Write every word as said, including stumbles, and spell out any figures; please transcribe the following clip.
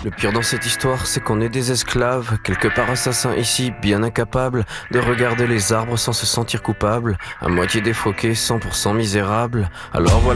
Le pire dans cette histoire, c'est qu'on est des esclaves, quelque part assassins ici, bien incapables de regarder les arbres sans se sentir coupables, à moitié défroqués, cent pour cent misérables. Alors voilà